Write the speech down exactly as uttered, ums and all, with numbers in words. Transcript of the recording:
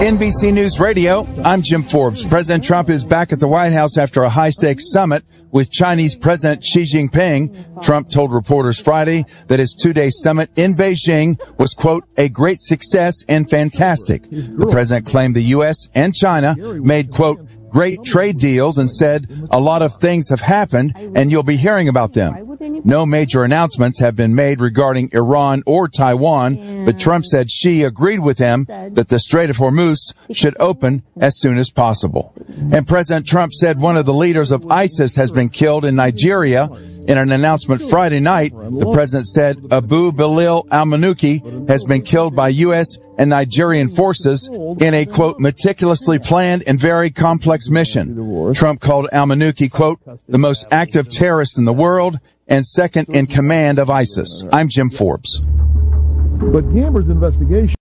N B C News Radio, I'm Jim Forbes. President Trump is back at the White House after a high-stakes summit with Chinese President Xi Jinping. Trump told reporters Friday that his two-day summit in Beijing was, quote, a great success and fantastic. The president claimed the U S and China made, quote, great trade deals and said a lot of things have happened and you'll be hearing about them. No major announcements have been made regarding Iran or Taiwan, but Trump said Xi agreed with him that the Strait of Hormuz should open as soon as possible. And President Trump said one of the leaders of ISIS has been killed in Nigeria. In an announcement Friday night, the president said Abu Bilal al-Manuki has been killed by U S and Nigerian forces in a, quote, meticulously planned and very complex mission. Trump called al-Manuki, quote, the most active terrorist in the world and second in command of ISIS. I'm Jim Forbes. But Gamber's investigation